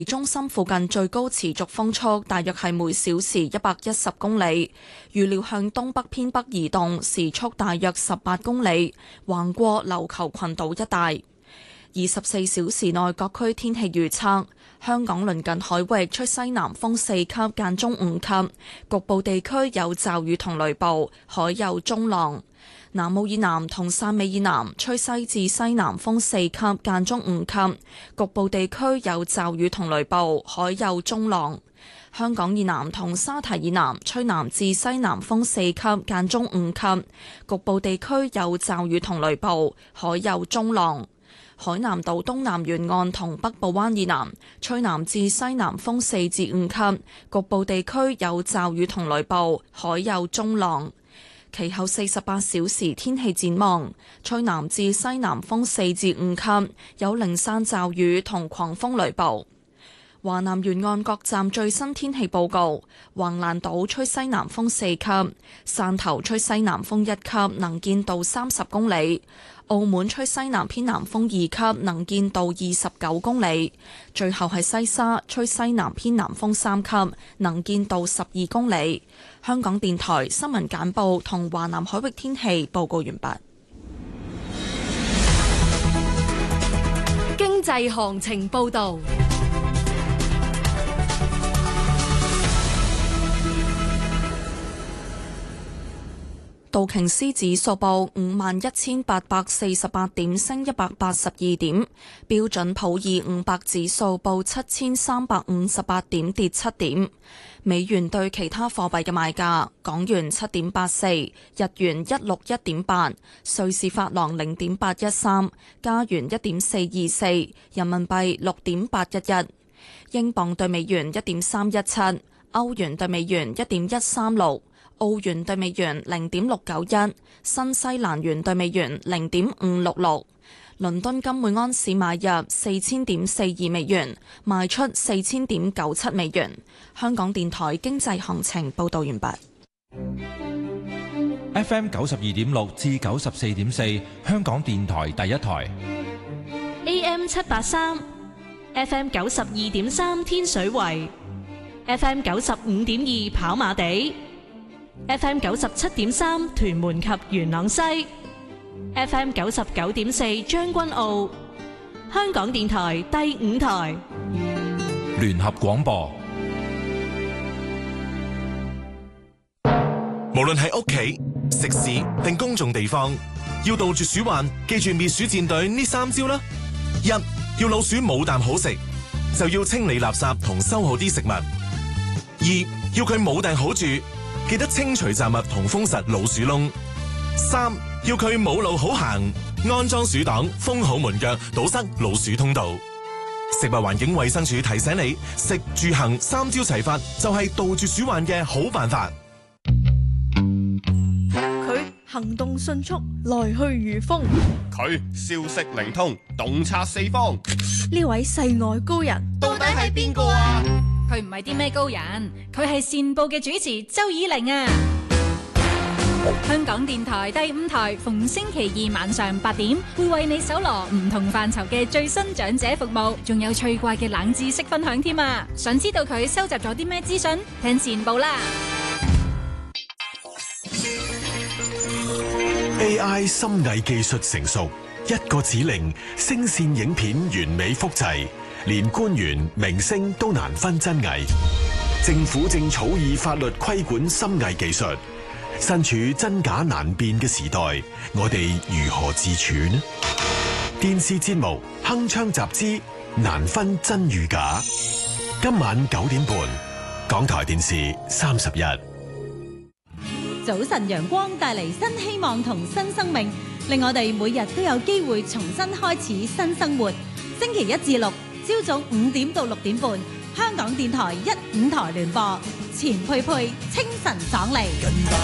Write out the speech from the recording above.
中心附近最高持續風速大約係每小時110公里，預料向東北偏北移動，時速大約18公里，橫過琉球群島一帶。24小時內各區天氣預測：香港鄰近海域吹西南風4級間中5級，局部地區有驟雨同雷暴，海有中浪。南澳以南同汕尾以南吹西至西南風4級間中5級，局部地區有驟雨同雷暴，海有中浪。香港以南同沙堤以南吹南至西南風4級間中5級，局部地區有驟雨同雷暴，海有中浪。海南島東南沿岸同北部灣以南吹南至西南風4至5級，局部地區有驟雨同雷暴，海有中浪。其後48小時天氣展望：吹南至西南風4至5級，有零散驟雨同狂風雷暴。華南沿岸各站最新天氣報告：橫瀾島吹西南風4級，汕頭吹西南風1級，能見度30公里；澳門吹西南偏南風2級，能見度29公里。最後係西沙吹西南偏南風3級，能見度12公里。香港電台新聞簡報同華南海域天氣報告完畢。 經濟行情報導。 道瓊斯指數報51,848點，升182點；標準普爾500指數報7,358點，跌7點。美元對其他貨幣嘅賣價：港元7.84，日元161.8，瑞士法郎0.813，加元1.424，人民幣6.811，英鎊對美元1.317，歐元對美元1.136。澳元對美元0.691，新西蘭元對美元0.566。倫敦金每安士買入4000.42美元，賣出4000.97美元。香港電台經濟行情報道完畢。 FM 92.6至94.4，香港電台第一台。 AM 783 ，FM 92.3天水圍 ，FM 95.2跑馬地。FM 97.3屯門及元朗西 ，FM 99.4將軍澳，香港電台第5台聯合廣播。 無論係屋企、食肆定公眾地方，要杜絕鼠患，記住滅鼠戰隊呢3招啦。1. 要老鼠冇啖好食，就要清理垃圾同收好啲食物。2. 要佢冇埞好住，記得清除雜物同封實老鼠窿。3. 要佢冇路好行，安裝鼠擋，封好門腳，堵塞老鼠通道。食物環境衛生署提醒你，食住行3招齊發，就係杜絕鼠患嘅好辦法。 佢行動迅速，來去如風； 佢消息靈通，洞察四方。 呢位世外高人到底係邊個啊？ 佢唔係啲咩高人，佢係善報嘅主持周以玲啊！香港電台第5台逢星期2晚上8點，會為你搜羅唔同範疇嘅最新長者服務，仲有趣怪嘅冷知識分享添啊！想知道佢收集咗啲咩資訊？聽善報啦 ！AI 深偽技術成熟，一個指令，聲線影片完美複製。連官員、明星都難分真偽，政府正草擬法律規管深偽技術。身處真假難辨嘅時代，我哋如何自處呢？電視節目《鏗鏘集之難分真與假》，今晚9點半，港台電視31。 早晨陽光帶嚟新希望同新生命，令我哋每日都有機會重新開始新生活。星期1至6。朝早5點到6點半，香港電台1、5台聯播，錢佩佩清晨爽利。